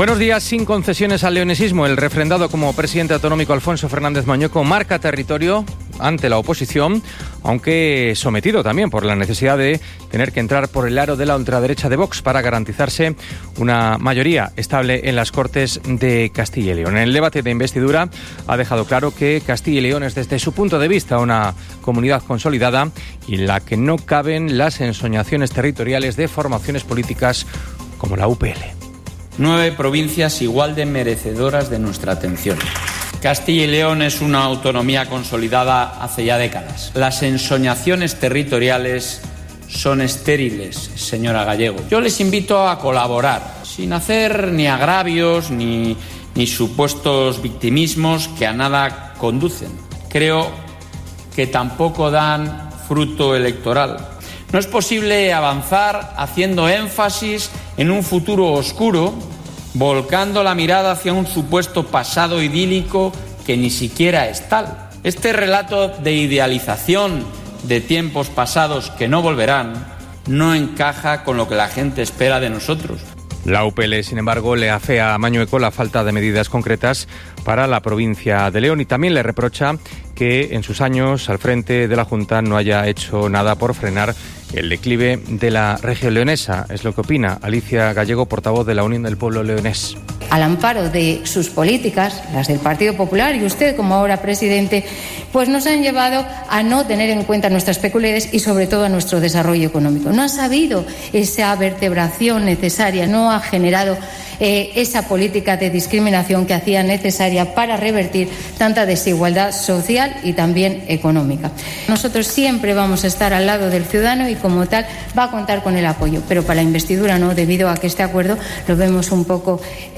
Buenos días. Sin concesiones al leonesismo, el refrendado como presidente autonómico Alfonso Fernández Mañueco marca territorio ante la oposición, aunque sometido también por la necesidad de tener que entrar por el aro de la ultraderecha de Vox para garantizarse una mayoría estable en las Cortes de Castilla y León. En el debate de investidura ha dejado claro que Castilla y León es, desde su punto de vista, una comunidad consolidada y en la que no caben las ensoñaciones territoriales de formaciones políticas como la UPL. 9 provincias igual de merecedoras de nuestra atención. Castilla y León es una autonomía consolidada hace ya décadas. Las ensoñaciones territoriales son estériles, señora Gallego. Yo les invito a colaborar, sin hacer ni agravios ni supuestos victimismos que a nada conducen. Creo que tampoco dan fruto electoral. No es posible avanzar haciendo énfasis en un futuro oscuro, volcando la mirada hacia un supuesto pasado idílico que ni siquiera es tal. Este relato de idealización de tiempos pasados que no volverán no encaja con lo que la gente espera de nosotros. La UPL, sin embargo, le afea a Mañueco la falta de medidas concretas para la provincia de León y también le reprocha que en sus años al frente de la Junta no haya hecho nada por frenar el declive de la región leonesa. Es lo que opina Alicia Gallego, portavoz de la Unión del Pueblo Leonés. Al amparo de sus políticas, las del Partido Popular y usted como ahora presidente, pues nos han llevado a no tener en cuenta nuestras peculiaridades y sobre todo a nuestro desarrollo económico. No ha sabido esa vertebración necesaria, no ha generado esa política de discriminación que hacía necesaria para revertir tanta desigualdad social y también económica. Nosotros siempre vamos a estar al lado del ciudadano y como tal va a contar con el apoyo, pero para la investidura no, debido a que este acuerdo lo vemos un poco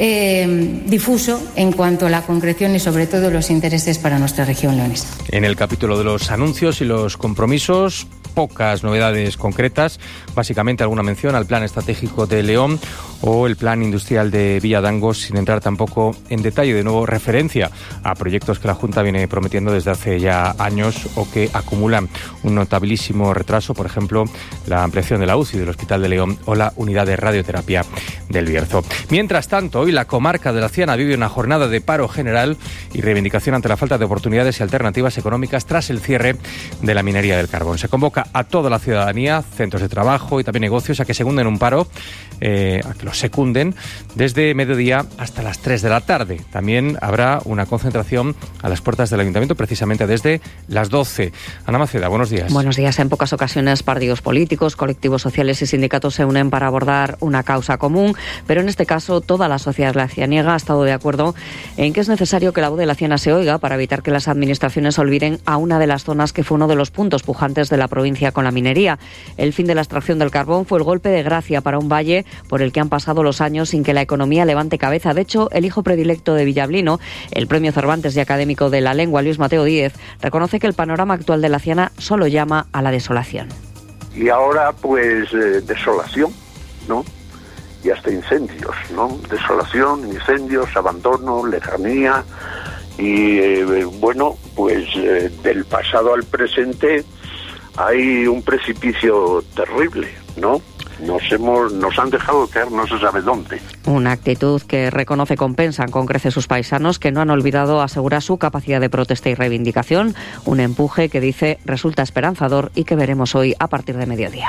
difuso en cuanto a la concreción y sobre todo los intereses para nuestra región leonesa. En el capítulo de los anuncios y los compromisos, pocas novedades concretas, básicamente alguna mención al plan estratégico de León o el plan industrial de Villadangos, sin entrar tampoco en detalle. De nuevo, referencia a proyectos que la Junta viene prometiendo desde hace ya años o que acumulan un notabilísimo retraso, por ejemplo, la ampliación de la UCI del Hospital de León o la unidad de radioterapia del Bierzo. Mientras tanto, hoy la comarca de la Ciana vive una jornada de paro general y reivindicación ante la falta de oportunidades y alternativas económicas tras el cierre de la minería del carbón. Se convoca a toda la ciudadanía, centros de trabajo y también negocios a que se unan un paro, a que los secunden desde mediodía hasta las 3 de la tarde. También habrá una concentración a las puertas del Ayuntamiento precisamente desde las 12. Ana Maceda, buenos días. Buenos días. En pocas ocasiones partidos políticos, colectivos sociales y sindicatos se unen para abordar una causa común, pero en este caso toda la sociedad lacianiega ha estado de acuerdo en que es necesario que la voz de la Ciana se oiga para evitar que las administraciones olviden a una de las zonas que fue uno de los puntos pujantes de la provincia con la minería. El fin de la extracción del carbón fue el golpe de gracia para un valle por el que han pasado los años sin que la economía levante cabeza. De hecho, el hijo predilecto de Villablino, el premio Cervantes y académico de la lengua, Luis Mateo Díez, reconoce que el panorama actual de la Ciana solo llama a la desolación. Y ahora, pues, desolación, ¿no? Y hasta incendios, ¿no? Desolación, incendios, abandono, lejanía y, bueno, pues del pasado al presente hay un precipicio terrible, ¿no? Nos han dejado caer no se sabe dónde. Una actitud que reconoce compensan con creces sus paisanos, que no han olvidado asegurar su capacidad de protesta y reivindicación. Un empuje que dice resulta esperanzador y que veremos hoy a partir de mediodía.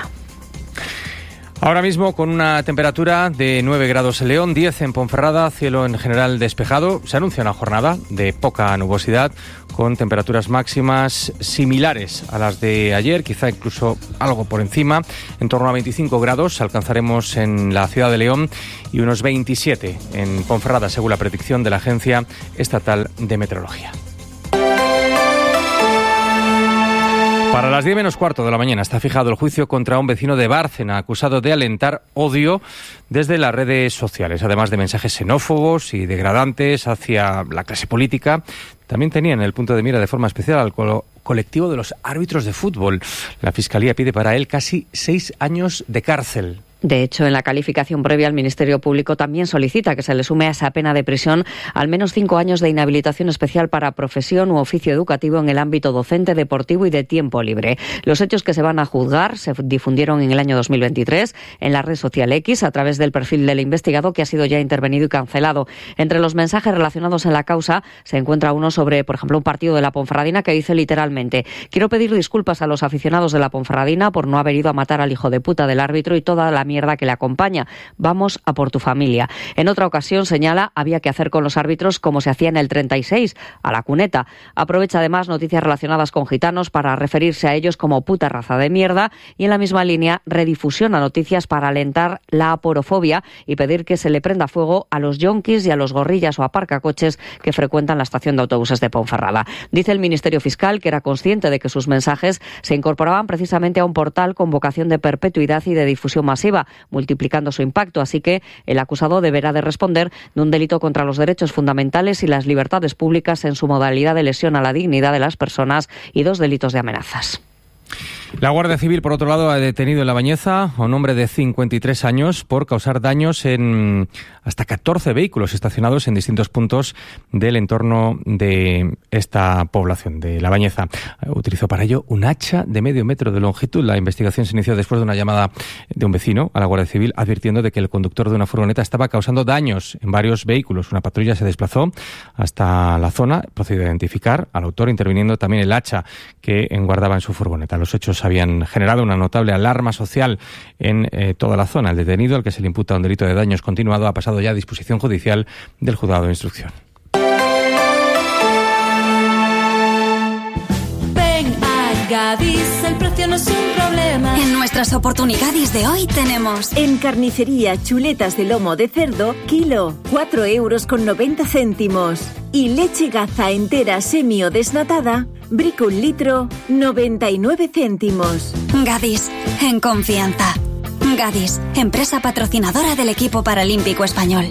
Ahora mismo con una temperatura de 9 grados en León, 10 en Ponferrada, cielo en general despejado. Se anuncia una jornada de poca nubosidad con temperaturas máximas similares a las de ayer, quizá incluso algo por encima. En torno a 25 grados alcanzaremos en la ciudad de León y unos 27 en Ponferrada, según la predicción de la Agencia Estatal de Meteorología. Para las 10 menos cuarto de la mañana está fijado el juicio contra un vecino de Bárcena acusado de alentar odio desde las redes sociales. Además de mensajes xenófobos y degradantes hacia la clase política, también tenían el punto de mira de forma especial al colectivo de los árbitros de fútbol. La Fiscalía pide para él casi 6 años de cárcel. De hecho, en la calificación previa, el Ministerio Público también solicita que se le sume a esa pena de prisión al menos 5 años de inhabilitación especial para profesión u oficio educativo en el ámbito docente, deportivo y de tiempo libre. Los hechos que se van a juzgar se difundieron en el año 2023 en la red social X a través del perfil del investigado, que ha sido ya intervenido y cancelado. Entre los mensajes relacionados en la causa se encuentra uno sobre, por ejemplo, un partido de la Ponferradina que dice literalmente: quiero pedir disculpas a los aficionados de la Ponferradina por no haber ido a matar al hijo de puta del árbitro y toda la mierda que le acompaña. Vamos a por tu familia. En otra ocasión señala: había que hacer con los árbitros como se hacía en el 36, a la cuneta. Aprovecha además noticias relacionadas con gitanos para referirse a ellos como puta raza de mierda, y en la misma línea redifusiona noticias para alentar la aporofobia y pedir que se le prenda fuego a los yonkis y a los gorrillas o aparcacoches que frecuentan la estación de autobuses de Ponferrada. Dice el Ministerio Fiscal que era consciente de que sus mensajes se incorporaban precisamente a un portal con vocación de perpetuidad y de difusión masiva, multiplicando su impacto, así que el acusado deberá de responder de un delito contra los derechos fundamentales y las libertades públicas en su modalidad de lesión a la dignidad de las personas y 2 delitos de amenazas. La Guardia Civil, por otro lado, ha detenido en La Bañeza a un hombre de 53 años por causar daños en hasta 14 vehículos estacionados en distintos puntos del entorno de esta población de La Bañeza. Utilizó para ello un hacha de medio metro de longitud. La investigación se inició después de una llamada de un vecino a la Guardia Civil advirtiendo de que el conductor de una furgoneta estaba causando daños en varios vehículos. Una patrulla se desplazó hasta la zona, procedió a identificar al autor, interviniendo también el hacha que guardaba en su furgoneta. Los hechos habían generado una notable alarma social en toda la zona. El detenido, al que se le imputa un delito de daños continuado, ha pasado ya a disposición judicial del juzgado de instrucción. Ven a Gadis, el precio no es un problema. En nuestras oportunidades de hoy tenemos: en carnicería, chuletas de lomo de cerdo, kilo, 4,90 €. Y leche Gaza entera semi o desnatada, Brico 1 litro, 99 céntimos. Gadis, en confianza. Gadis, empresa patrocinadora del equipo paralímpico español.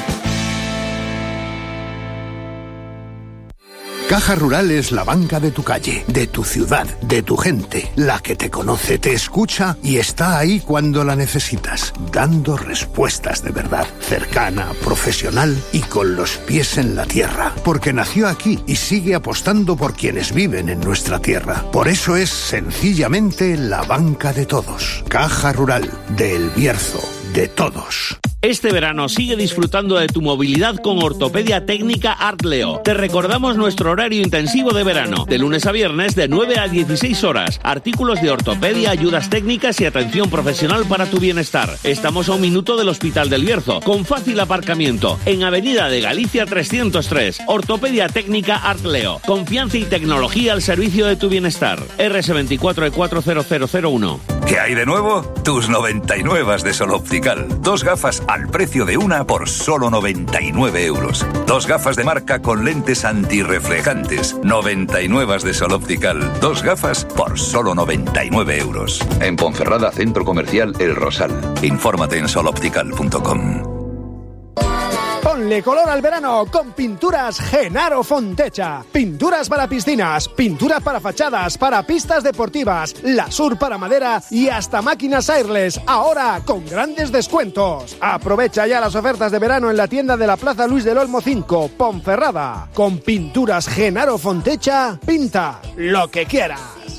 Caja Rural es la banca de tu calle, de tu ciudad, de tu gente, la que te conoce, te escucha y está ahí cuando la necesitas, dando respuestas de verdad, cercana, profesional y con los pies en la tierra, porque nació aquí y sigue apostando por quienes viven en nuestra tierra. Por eso es sencillamente la banca de todos. Caja Rural, de El Bierzo, de todos. Este verano sigue disfrutando de tu movilidad con Ortopedia Técnica Artleo. Te recordamos nuestro horario intensivo de verano, de lunes a viernes de 9 a 16 horas. Artículos de ortopedia, ayudas técnicas y atención profesional para tu bienestar. Estamos a 1 minuto del Hospital del Bierzo, con fácil aparcamiento, en Avenida de Galicia 303. Ortopedia Técnica Artleo. Confianza y tecnología al servicio de tu bienestar. RS24 E40001. ¿Qué hay de nuevo? Tus 99 de Sol Optical. 2 gafas al precio de una por solo 99 €. 2 gafas de marca con lentes antirreflejantes. 99 de Sol Optical. 2 gafas por solo 99 €. En Ponferrada, Centro Comercial El Rosal. Infórmate en soloptical.com. Ponle color al verano con Pinturas Genaro Fontecha. Pinturas para piscinas, pinturas para fachadas, para pistas deportivas, Lasur para madera y hasta máquinas airless, ahora con grandes descuentos. Aprovecha ya las ofertas de verano en la tienda de la Plaza Luis del Olmo 5, Ponferrada. Con Pinturas Genaro Fontecha, pinta lo que quieras.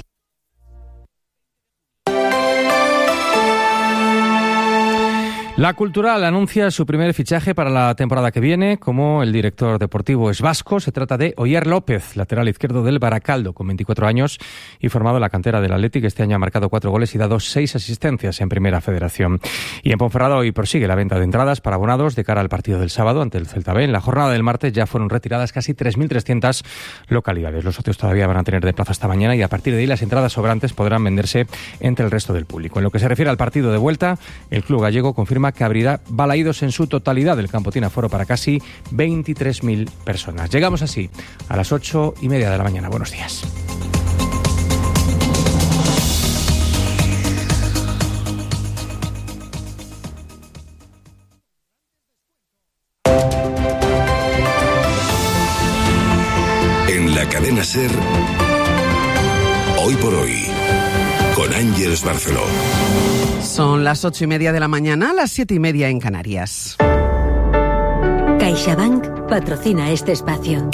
La Cultural anuncia su primer fichaje para la temporada que viene. Como el director deportivo es vasco, se trata de Oyer López, lateral izquierdo del Baracaldo, con 24 años y formado en la cantera del Athletic. Este año ha marcado 4 goles y dado 6 asistencias en Primera Federación. Y en Ponferrada hoy prosigue la venta de entradas para abonados de cara al partido del sábado ante el Celta B. En la jornada del martes ya fueron retiradas casi 3.300 localidades. Los socios todavía van a tener de plaza esta mañana y a partir de ahí las entradas sobrantes podrán venderse entre el resto del público. En lo que se refiere al partido de vuelta, el club gallego confirma que abrirá Balaídos en su totalidad. El campo tiene aforo para casi 23.000 personas. Llegamos así a las 8:30 de la mañana. Buenos días. En la cadena SER, hoy por hoy, con con Ángeles Barceló. Son las 8:30 de la mañana, las 7:30 en Canarias. CaixaBank patrocina este espacio.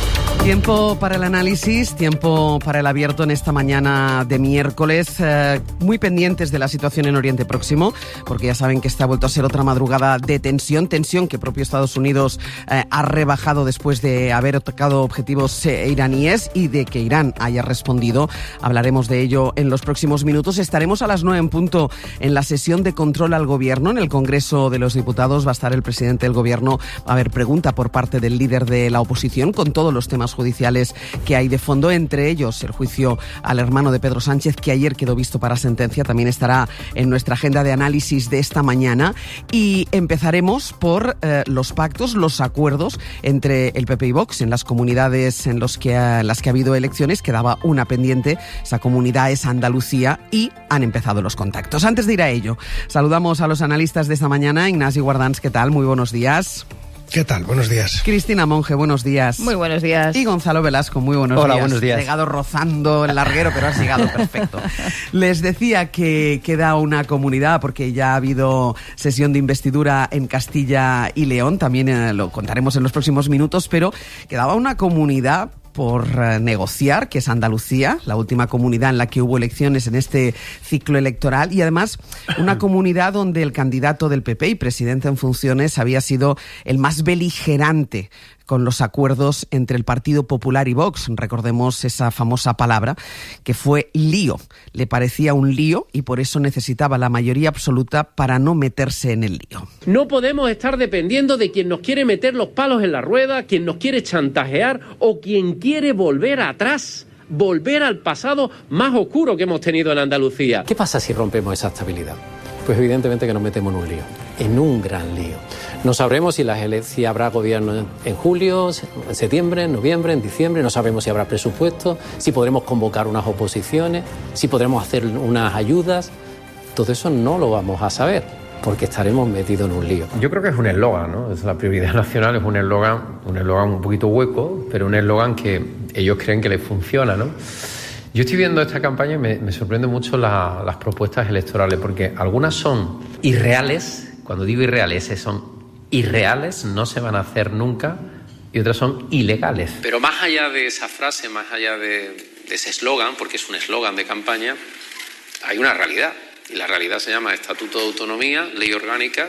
Tiempo para el análisis, tiempo para el abierto en esta mañana de miércoles. Muy pendientes de la situación en Oriente Próximo, porque ya saben que esta ha vuelto a ser otra madrugada de tensión que propio Estados Unidos ha rebajado después de haber atacado objetivos iraníes y de que Irán haya respondido. Hablaremos de ello en los próximos minutos. Estaremos a las 9 en punto en la sesión de control al Gobierno. En el Congreso de los Diputados va a estar el presidente del Gobierno. Va a haber pregunta por parte del líder de la oposición con todos los temas judiciales que hay de fondo, entre ellos el juicio al hermano de Pedro Sánchez, que ayer quedó visto para sentencia. También estará en nuestra agenda de análisis de esta mañana, y empezaremos por los pactos, los acuerdos entre el PP y Vox en las comunidades en las que ha habido elecciones. Quedaba una pendiente, esa comunidad es Andalucía, y han empezado los contactos. Antes de ir a ello, saludamos a los analistas de esta mañana. Ignasi Guardans, ¿qué tal? Muy buenos días. ¿Qué tal? Buenos días. Cristina Monge, buenos días. Muy buenos días. Y Gonzalo Velasco, muy buenos días. Hola, buenos días. Has llegado rozando el larguero, pero has llegado perfecto. Les decía que queda una comunidad, porque ya ha habido sesión de investidura en Castilla y León, también lo contaremos en los próximos minutos, pero quedaba una comunidad por negociar, que es Andalucía, la última comunidad en la que hubo elecciones en este ciclo electoral, y además una comunidad donde el candidato del PP y presidente en funciones había sido el más beligerante con los acuerdos entre el Partido Popular y Vox. Recordemos esa famosa palabra que fue lío. Le parecía un lío y por eso necesitaba la mayoría absoluta para no meterse en el lío. No podemos estar dependiendo de quien nos quiere meter los palos en la rueda, quien nos quiere chantajear o quien quiere volver atrás, volver al pasado más oscuro que hemos tenido en Andalucía. ¿Qué pasa si rompemos esa estabilidad? Pues evidentemente que nos metemos en un lío, en un gran lío. No sabremos si habrá gobierno en julio, en septiembre, en noviembre, en diciembre. No sabemos si habrá presupuesto, si podremos convocar unas oposiciones, si podremos hacer unas ayudas. Todo eso no lo vamos a saber, porque estaremos metidos en un lío. Yo creo que es un eslogan, ¿no? Es la prioridad nacional, es un eslogan un poquito hueco, pero un eslogan que ellos creen que les funciona, ¿no? Yo estoy viendo esta campaña y me sorprende mucho las propuestas electorales, porque algunas son irreales. Cuando digo irreales, son irreales, no se van a hacer nunca, y otras son ilegales. Pero más allá de esa frase, más allá de ese eslogan, porque es un eslogan de campaña, hay una realidad, y la realidad se llama Estatuto de Autonomía, Ley Orgánica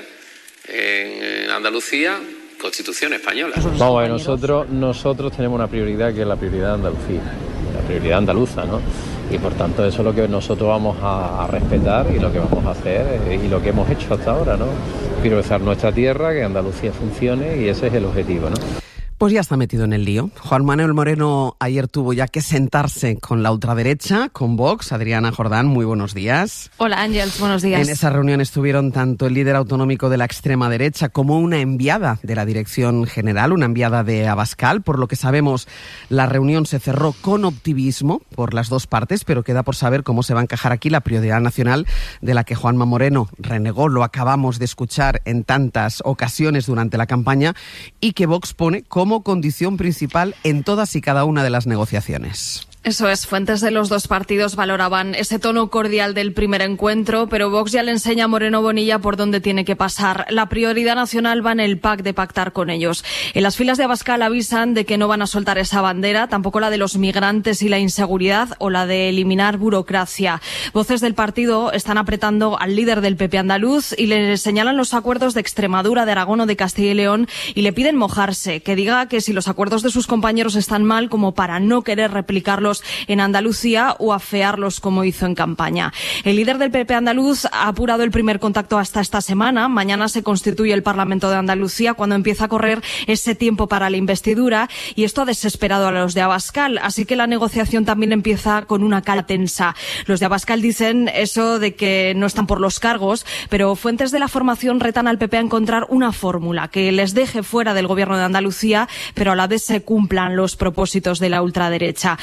en Andalucía, Constitución Española. Vamos a ver, nosotros tenemos una prioridad, que es la prioridad de Andalucía, la prioridad andaluza, ¿no? Y por tanto eso es lo que nosotros vamos a respetar y lo que vamos a hacer y lo que hemos hecho hasta ahora, ¿no? Priorizar nuestra tierra, que Andalucía funcione, y ese es el objetivo, ¿no? Pues ya está metido en el lío. Juan Manuel Moreno ayer tuvo ya que sentarse con la ultraderecha, con Vox. Adriana Jordán, muy buenos días. Hola, Ángels, buenos días. En esa reunión estuvieron tanto el líder autonómico de la extrema derecha como una enviada de la Dirección General, una enviada de Abascal. Por lo que sabemos, la reunión se cerró con optimismo por las dos partes, pero queda por saber cómo se va a encajar aquí la prioridad nacional, de la que Juanma Moreno renegó, lo acabamos de escuchar en tantas ocasiones durante la campaña, y que Vox pone como condición principal en todas y cada una de las negociaciones. Eso es, fuentes de los dos partidos valoraban ese tono cordial del primer encuentro, pero Vox ya le enseña a Moreno Bonilla por dónde tiene que pasar. La prioridad nacional va en el PAC de pactar con ellos. En las filas de Abascal avisan de que no van a soltar esa bandera, tampoco la de los migrantes y la inseguridad o la de eliminar burocracia. Voces del partido están apretando al líder del PP andaluz y le señalan los acuerdos de Extremadura, de Aragón o de Castilla y León y le piden mojarse, que diga que si los acuerdos de sus compañeros están mal, como para no querer replicarlos en Andalucía o afearlos como hizo en campaña. El líder del PP andaluz ha apurado el primer contacto hasta esta semana. Mañana se constituye el Parlamento de Andalucía, cuando empieza a correr ese tiempo para la investidura, y esto ha desesperado a los de Abascal, así que la negociación también empieza con una cala tensa. Los de Abascal dicen eso de que no están por los cargos, pero fuentes de la formación retan al PP a encontrar una fórmula que les deje fuera del gobierno de Andalucía, pero a la vez se cumplan los propósitos de la ultraderecha. Aunque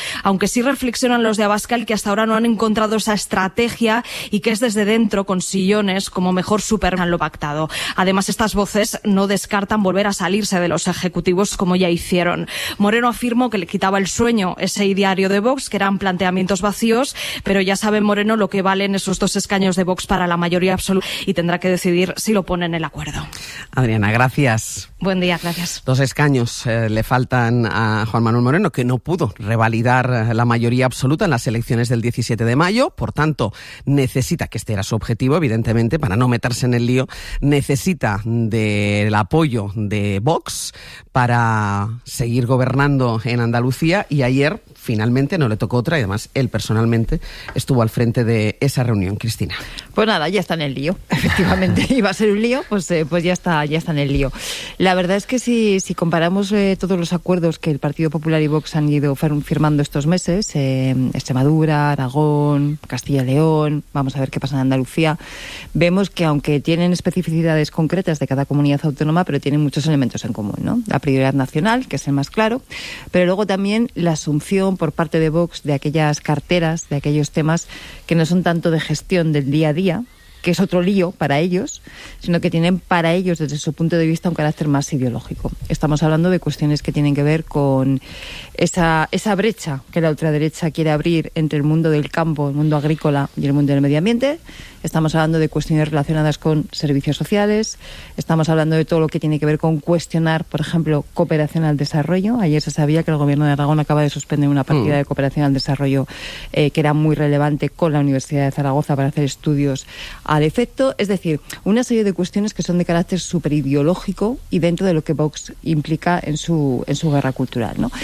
Aunque sí reflexionan los de Abascal que hasta ahora no han encontrado esa estrategia y que es desde dentro, con sillones, como mejor superan lo pactado. Además, estas voces no descartan volver a salirse de los ejecutivos como ya hicieron. Moreno afirmó que le quitaba el sueño ese ideario de Vox, que eran planteamientos vacíos, pero ya sabe Moreno lo que valen esos 2 escaños de Vox para la mayoría absoluta y tendrá que decidir si lo pone en el acuerdo. Adriana, gracias. Buen día, gracias. 2 escaños le faltan a Juan Manuel Moreno, que no pudo revalidar la mayoría absoluta en las elecciones del 17 de mayo. Por tanto, necesita, que este era su objetivo, evidentemente, para no meterse en el lío, necesita del apoyo de Vox para seguir gobernando en Andalucía, y ayer finalmente no le tocó otra, y además él personalmente estuvo al frente de esa reunión. Cristina. Pues nada, ya está en el lío. Efectivamente, iba a ser un lío, pues ya está en el lío. La verdad es que si comparamos todos los acuerdos que el Partido Popular y Vox han ido firmando estos meses, Extremadura, Aragón, Castilla y León, vamos a ver qué pasa en Andalucía, vemos que aunque tienen especificidades concretas de cada comunidad autónoma, pero tienen muchos elementos en común, ¿no? La prioridad nacional, que es el más claro, pero luego también la asunción por parte de Vox de aquellas carteras, de aquellos temas que no son tanto de gestión del día a día, que es otro lío para ellos, sino que tienen para ellos, desde su punto de vista, un carácter más ideológico. Estamos hablando de cuestiones que tienen que ver con esa brecha que la ultraderecha quiere abrir entre el mundo del campo, el mundo agrícola y el mundo del medio ambiente. Estamos hablando de cuestiones relacionadas con servicios sociales. Estamos hablando de todo lo que tiene que ver con cuestionar, por ejemplo, cooperación al desarrollo. Ayer se sabía que el Gobierno de Aragón acaba de suspender una partida de cooperación al desarrollo que era muy relevante con la Universidad de Zaragoza para hacer estudios al efecto. Es decir, una serie de cuestiones que son de carácter superideológico y dentro de lo que Vox implica en su guerra cultural, ¿no?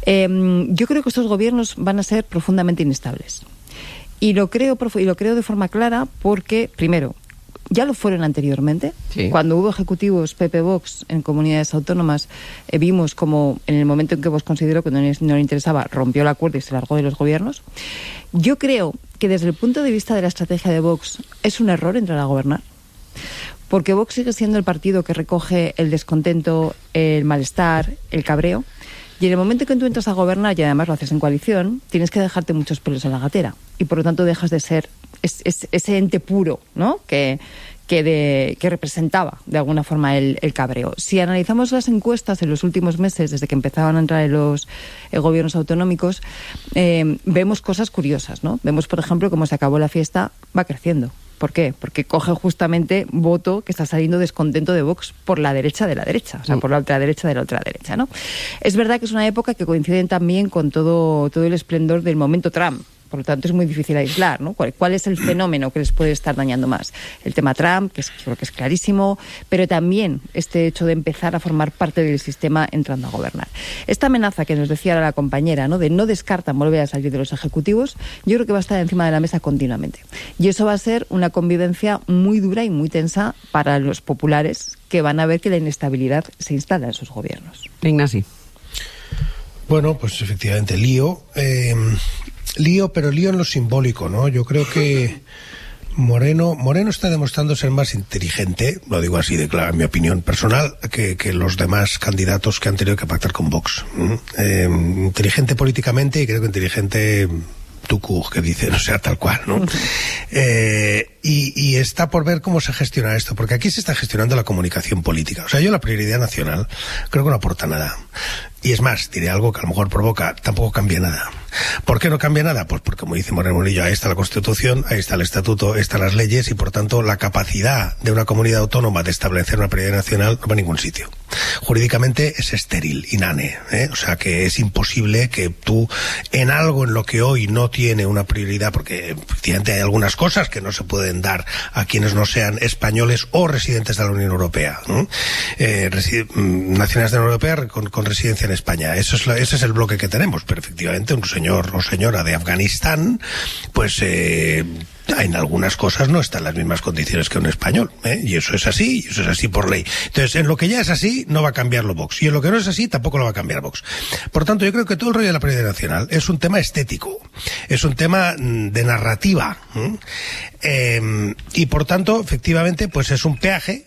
Yo creo que estos gobiernos van a ser profundamente inestables. Y lo creo de forma clara porque, primero, ya lo fueron anteriormente. Sí. Cuando hubo ejecutivos PP-Vox en comunidades autónomas, vimos como en el momento en que Vox consideró que no le interesaba, rompió el acuerdo y se largó de los gobiernos. Yo creo que desde el punto de vista de la estrategia de Vox es un error entrar a gobernar, porque Vox sigue siendo el partido que recoge el descontento, el malestar, el cabreo. Y en el momento que tú entras a gobernar, y además lo haces en coalición, tienes que dejarte muchos pelos en la gatera. Y por lo tanto dejas de ser ese ente puro, ¿no? que representaba de alguna forma el cabreo. Si analizamos las encuestas en los últimos meses, desde que empezaban a entrar en los gobiernos autonómicos, vemos cosas curiosas, ¿no? Vemos, por ejemplo, cómo se acabó la fiesta, va creciendo. ¿Por qué? Porque coge justamente voto que está saliendo descontento de Vox por la derecha de la derecha, o sea, por la ultraderecha de la ultraderecha, ¿no? Es verdad que es una época que coincide también con todo el esplendor del momento Trump. Por lo tanto, es muy difícil aislar, ¿no? ¿Cuál es el fenómeno que les puede estar dañando más? El tema Trump, que creo que es clarísimo, pero también este hecho de empezar a formar parte del sistema entrando a gobernar. Esta amenaza que nos decía la compañera, ¿no? De no descartan volver a salir de los ejecutivos, yo creo que va a estar encima de la mesa continuamente. Y eso va a ser una convivencia muy dura y muy tensa para los populares, que van a ver que la inestabilidad se instala en sus gobiernos. Ignasi. Bueno, pues efectivamente, lío, pero lío en lo simbólico, ¿no? Yo creo que Moreno está demostrando ser más inteligente, lo digo así de claro, en mi opinión personal, que los demás candidatos que han tenido que pactar con Vox. Inteligente políticamente y creo que inteligente tucu, que dicen, o sea, tal cual, ¿no? Y está por ver cómo se gestiona esto, porque aquí se está gestionando la comunicación política. O sea, yo la prioridad nacional creo que no aporta nada. Y es más, diré algo que a lo mejor tampoco cambia nada. ¿Por qué no cambia nada? Pues porque, como dice Moreno Bonilla, ahí está la Constitución, ahí está el Estatuto, ahí están las leyes y, por tanto, la capacidad de una comunidad autónoma de establecer una prioridad nacional no va a ningún sitio. Jurídicamente es estéril, inane, O sea, que es imposible que tú, en algo en lo que hoy no tiene una prioridad, porque efectivamente hay algunas cosas que no se pueden dar a quienes no sean españoles o residentes de la Unión Europea, nacionales de la Unión Europea con residencia en España. Ese es el bloque que tenemos, pero efectivamente un señor o señora de Afganistán, pues en algunas cosas no está en las mismas condiciones que un español, y eso es así por ley. Entonces, en lo que ya es así, no va a cambiarlo Vox, y en lo que no es así, tampoco lo va a cambiar Vox. Por tanto, yo creo que todo el rollo de la prioridad nacional es un tema estético, es un tema de narrativa, y por tanto, efectivamente, pues es un peaje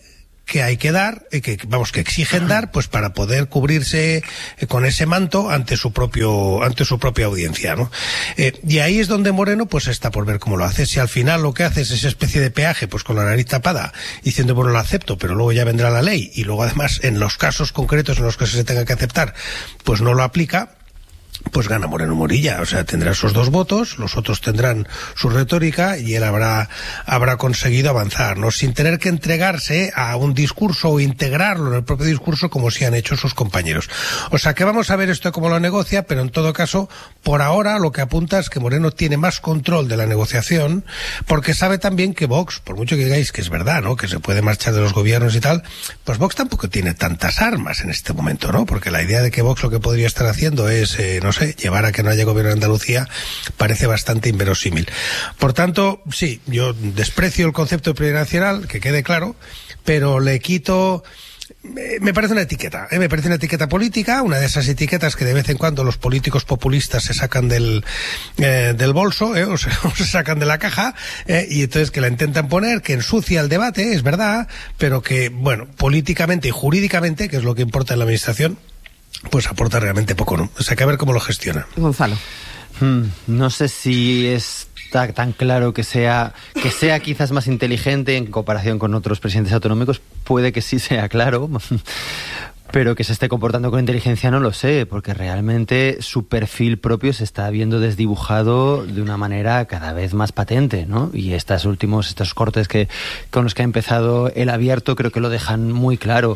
que hay que dar, que exigen dar, pues para poder cubrirse con ese manto ante su propia audiencia, ¿no? Y ahí es donde Moreno pues está por ver cómo lo hace. Si al final lo que hace es esa especie de peaje, pues con la nariz tapada, diciendo bueno, lo acepto, pero luego ya vendrá la ley, y luego además en los casos concretos en los que se tenga que aceptar, pues no lo aplica, pues gana Moreno Morilla. O sea, tendrá sus 2 votos, los otros tendrán su retórica y él habrá conseguido avanzar, ¿no? Sin tener que entregarse a un discurso o integrarlo en el propio discurso como sí han hecho sus compañeros. O sea, que vamos a ver esto cómo lo negocia, pero en todo caso, por ahora lo que apunta es que Moreno tiene más control de la negociación, porque sabe también que Vox, por mucho que digáis que es verdad, ¿no?, que se puede marchar de los gobiernos y tal, pues Vox tampoco tiene tantas armas en este momento, ¿no? Porque la idea de que Vox lo que podría estar haciendo es, no sé, llevar a que no haya gobierno en Andalucía parece bastante inverosímil. Por tanto, sí, yo desprecio el concepto de prioridad nacional, que quede claro, pero le quito... Me parece una etiqueta, me parece una etiqueta política, una de esas etiquetas que de vez en cuando los políticos populistas se sacan del bolso, o se sacan de la caja, y entonces que la intentan poner, que ensucia el debate, es verdad, pero que, bueno, políticamente y jurídicamente, que es lo que importa en la administración, pues aporta realmente poco, ¿no? O sea, que a ver cómo lo gestiona. Gonzalo. No sé si está tan claro que sea quizás más inteligente en comparación con otros presidentes autonómicos. Puede que sí sea claro, pero que se esté comportando con inteligencia no lo sé, porque realmente su perfil propio se está viendo desdibujado de una manera cada vez más patente, ¿no? Y estos cortes con los que ha empezado el abierto creo que lo dejan muy claro.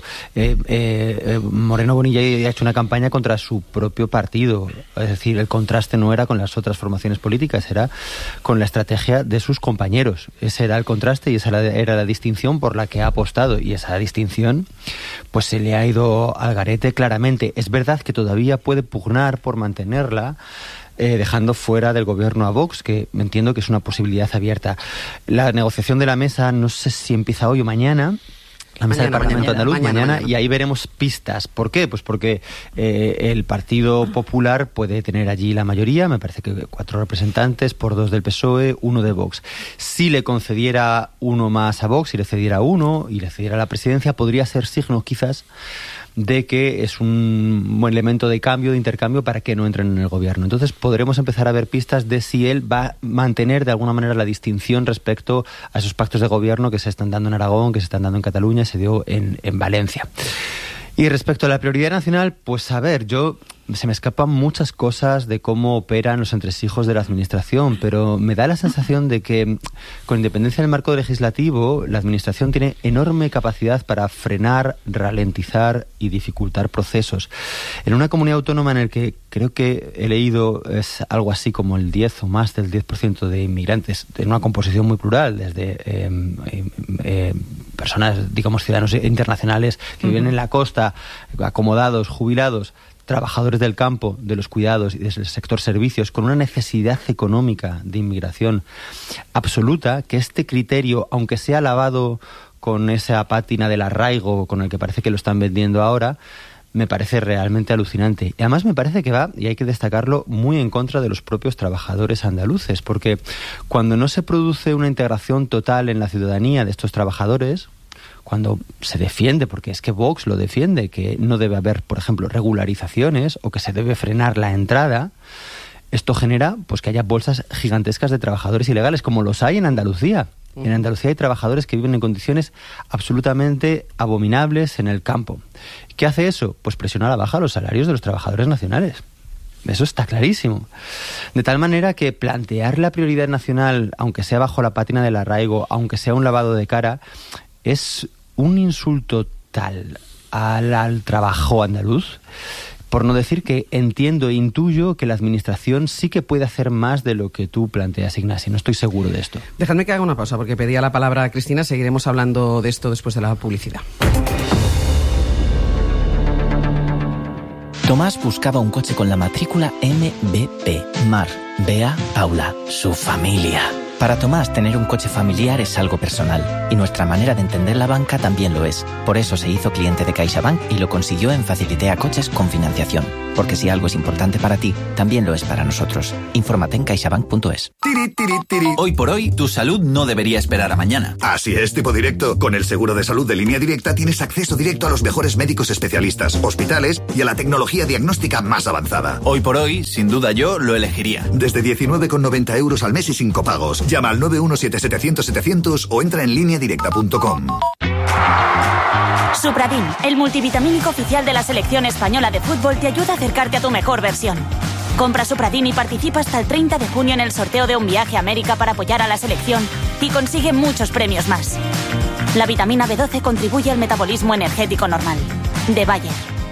Moreno Bonilla ha hecho una campaña contra su propio partido, es decir, el contraste no era con las otras formaciones políticas, era con la estrategia de sus compañeros. Ese era el contraste y esa era la distinción por la que ha apostado, y esa distinción pues se le ha ido al garete claramente. Es verdad que todavía puede pugnar por mantenerla, dejando fuera del gobierno a Vox, que entiendo que es una posibilidad abierta. La negociación de la mesa no sé si empieza hoy o mañana. La mesa del Parlamento andaluz mañana, y ahí veremos pistas. ¿Por qué? Pues porque el Partido Popular puede tener allí la mayoría, me parece que 4 representantes, por 2 del PSOE, 1 de Vox. Si le concediera 1 más a Vox, si le cediera 1 y le cediera la presidencia, podría ser signo quizás de que es un buen elemento de cambio, de intercambio, para que no entren en el gobierno. Entonces podremos empezar a ver pistas de si él va a mantener de alguna manera la distinción respecto a esos pactos de gobierno que se están dando en Aragón, que se están dando en Cataluña, se dio en Valencia. Y respecto a la prioridad nacional, pues a ver, se me escapan muchas cosas de cómo operan los entresijos de la administración, pero me da la sensación de que, con independencia del marco legislativo, la administración tiene enorme capacidad para frenar, ralentizar y dificultar procesos. En una comunidad autónoma en la que creo que he leído es algo así como el 10 o más del 10% de inmigrantes, en una composición muy plural, desde personas, digamos, ciudadanos internacionales que viven en la costa, acomodados, jubilados, trabajadores del campo, de los cuidados y del sector servicios, con una necesidad económica de inmigración absoluta, que este criterio, aunque sea lavado con esa pátina del arraigo con el que parece que lo están vendiendo ahora, me parece realmente alucinante. Y además me parece que va, y hay que destacarlo, muy en contra de los propios trabajadores andaluces, porque cuando no se produce una integración total en la ciudadanía de estos trabajadores, cuando se defiende, porque es que Vox lo defiende, que no debe haber, por ejemplo, regularizaciones o que se debe frenar la entrada, esto genera pues que haya bolsas gigantescas de trabajadores ilegales, como los hay en Andalucía. En Andalucía hay trabajadores que viven en condiciones absolutamente abominables en el campo. ¿Qué hace eso? Pues presionar a la baja los salarios de los trabajadores nacionales. Eso está clarísimo. De tal manera que plantear la prioridad nacional, aunque sea bajo la pátina del arraigo, aunque sea un lavado de cara, es un insulto tal al trabajo andaluz, por no decir que entiendo e intuyo que la administración sí que puede hacer más de lo que tú planteas, Ignacio. No estoy seguro de esto. Dejadme que haga una pausa, porque pedía la palabra a Cristina. Seguiremos hablando de esto después de la publicidad. Tomás buscaba un coche con la matrícula MBP. Mar, Bea, Paula, su familia. Para Tomás, tener un coche familiar es algo personal y nuestra manera de entender la banca también lo es. Por eso se hizo cliente de CaixaBank y lo consiguió en Facilitea Coches con financiación. Porque si algo es importante para ti, también lo es para nosotros. Infórmate en caixabank.es. Hoy por hoy, tu salud no debería esperar a mañana. Así es, Tipo Directo. Con el seguro de salud de Línea Directa tienes acceso directo a los mejores médicos especialistas, hospitales y a la tecnología diagnóstica más avanzada. Hoy por hoy, sin duda yo lo elegiría. Desde 19,90 euros al mes y sin copagos. Llama al 917-700-700 o entra en lineadirecta.com. Supradin, el multivitamínico oficial de la selección española de fútbol, te ayuda a acercarte a tu mejor versión. Compra Supradin y participa hasta el 30 de junio en el sorteo de un viaje a América para apoyar a la selección y consigue muchos premios más. La vitamina B12 contribuye al metabolismo energético normal. De Bayer.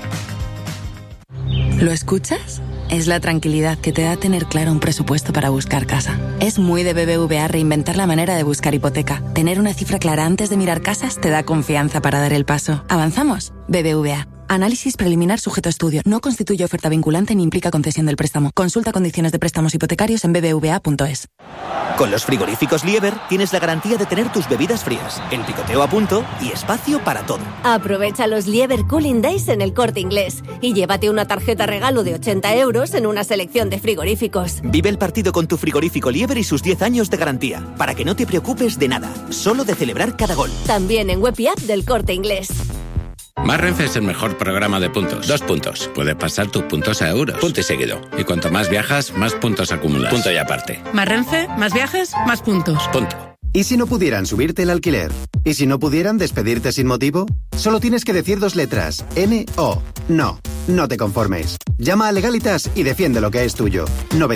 ¿Lo escuchas? Es la tranquilidad que te da tener claro un presupuesto para buscar casa. Es muy de BBVA reinventar la manera de buscar hipoteca. Tener una cifra clara antes de mirar casas te da confianza para dar el paso. ¿Avanzamos? BBVA. Análisis preliminar sujeto a estudio. No constituye oferta vinculante ni implica concesión del préstamo. Consulta condiciones de préstamos hipotecarios en bbva.es. Con los frigoríficos Lieber tienes la garantía de tener tus bebidas frías, el picoteo a punto y espacio para todo. Aprovecha los Lieber Cooling Days en El Corte Inglés y llévate una tarjeta regalo de 80 euros en una selección de frigoríficos. Vive el partido con tu frigorífico Lieber y sus 10 años de garantía, para que no te preocupes de nada, solo de celebrar cada gol. También en web y app del Corte Inglés. Más Renfe es el mejor programa de puntos. 2 puntos. Puedes pasar tus puntos a euros. Punto y seguido. Y cuanto más viajas, más puntos acumulas. Punto y aparte. Más Renfe, más viajes, más puntos. Punto. ¿Y si no pudieran subirte el alquiler? ¿Y si no pudieran despedirte sin motivo? Solo tienes que decir 2 letras. N-O. No. No te conformes. Llama a Legalitas y defiende lo que es tuyo.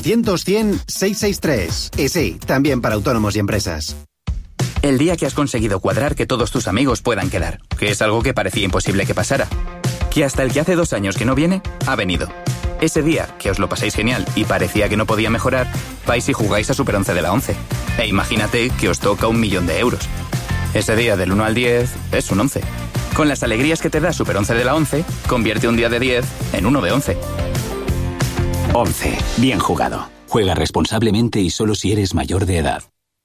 900-100-663. Y sí, también para autónomos y empresas. El día que has conseguido cuadrar que todos tus amigos puedan quedar, que es algo que parecía imposible que pasara. Que hasta el que hace 2 años que no viene, ha venido. Ese día que os lo pasáis genial y parecía que no podía mejorar, vais y jugáis a Super 11 de la 11. E imagínate que os toca 1 millón de euros. Ese día del 1 al 10 es un 11. Con las alegrías que te da Super 11 de la 11, convierte un día de 10 en uno de 11. 11. Bien jugado. Juega responsablemente y solo si eres mayor de edad.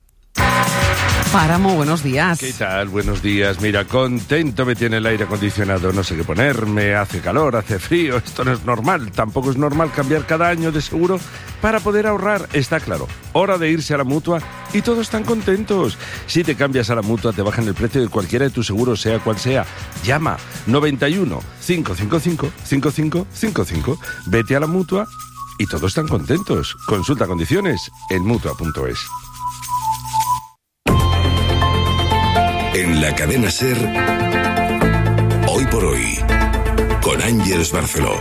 Páramo, buenos días. ¿Qué tal? Buenos días. Mira, contento me tiene el aire acondicionado. No sé qué ponerme, hace calor, hace frío. Esto no es normal. Tampoco es normal cambiar cada año de seguro para poder ahorrar. Está claro. Hora de irse a la Mutua y todos están contentos. Si te cambias a la Mutua, te bajan el precio de cualquiera de tus seguros, sea cual sea. Llama 91 555 5555. Vete a la Mutua y todos están contentos. Consulta condiciones en Mutua.es. En la cadena SER, Hoy por Hoy, con Ángeles Barceló.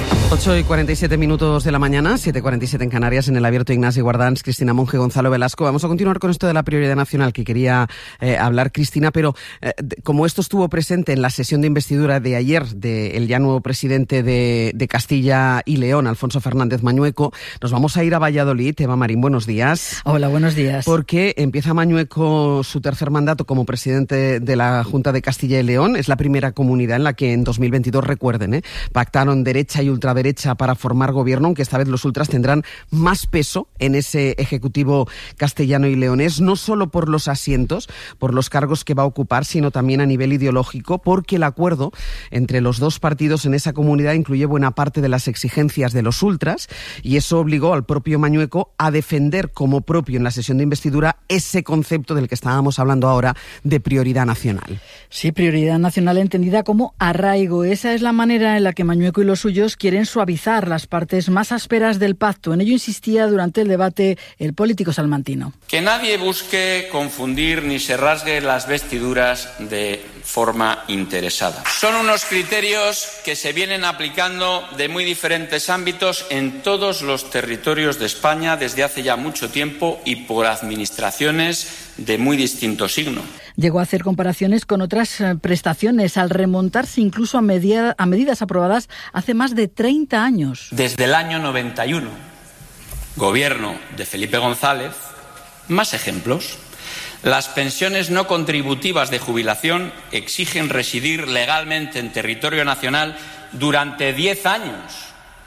8:47 de la mañana, 7:47 en Canarias, en el Abierto Ignasi Guardans, Cristina Monge, Gonzalo Velasco. Vamos a continuar con esto de la prioridad nacional que quería hablar Cristina, pero como esto estuvo presente en la sesión de investidura de ayer del ya nuevo presidente de Castilla y León, Alfonso Fernández Mañueco, nos vamos a ir a Valladolid. Eva Marín, buenos días. Hola, buenos días. Porque empieza Mañueco su tercer mandato como presidente de la Junta de Castilla y León. Es la primera comunidad en la que en 2022, recuerden, pactaron derecha y ultraderecha para formar gobierno, aunque esta vez los ultras tendrán más peso en ese ejecutivo castellano y leonés, no solo por los asientos, por los cargos que va a ocupar, sino también a nivel ideológico, porque el acuerdo entre los dos partidos en esa comunidad incluye buena parte de las exigencias de los ultras, y eso obligó al propio Mañueco a defender como propio en la sesión de investidura ese concepto del que estábamos hablando ahora de prioridad nacional. Sí, prioridad nacional entendida como arraigo. Esa es la manera en la que Mañueco y los suyos quieren suavizar las partes más ásperas del pacto. En ello insistía durante el debate el político salmantino. Que nadie busque confundir ni se rasgue las vestiduras de forma interesada. Son unos criterios que se vienen aplicando de muy diferentes ámbitos en todos los territorios de España desde hace ya mucho tiempo y por administraciones de muy distinto signo. Llegó a hacer comparaciones con otras prestaciones, al remontarse incluso a medidas aprobadas hace más de 30 años. Desde el año 91, gobierno de Felipe González, más ejemplos. Las pensiones no contributivas de jubilación exigen residir legalmente en territorio nacional durante 10 años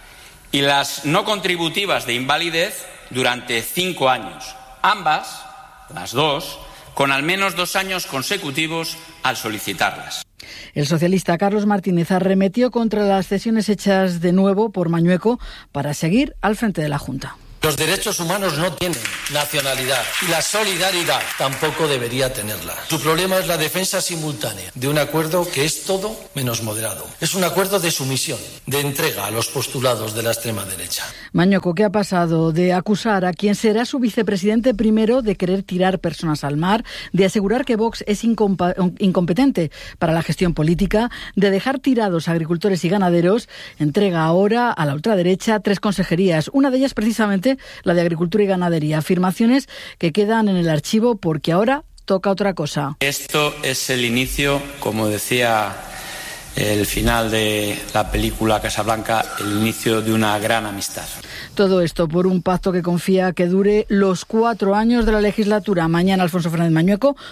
y las no contributivas de invalidez durante 5 años. Ambas las dos, con al menos 2 años consecutivos al solicitarlas. El socialista Carlos Martínez arremetió contra las cesiones hechas de nuevo por Mañueco para seguir al frente de la Junta. Los derechos humanos no tienen nacionalidad y la solidaridad tampoco debería tenerla. Su problema es la defensa simultánea de un acuerdo que es todo menos moderado. Es un acuerdo de sumisión, de entrega a los postulados de la extrema derecha. Mañueco, ¿qué ha pasado de acusar a quien será su vicepresidente primero de querer tirar personas al mar, de asegurar que Vox es incompetente para la gestión política, de dejar tirados a agricultores y ganaderos? Entrega ahora a la ultraderecha 3 consejerías, una de ellas precisamente la de Agricultura y Ganadería. Afirmaciones que quedan en el archivo porque ahora toca otra cosa. Esto es el inicio, como decía el final de la película Casablanca, el inicio de una gran amistad. Todo esto por un pacto que confía que dure los 4 años de la legislatura. Mañana Alfonso Fernández Mañueco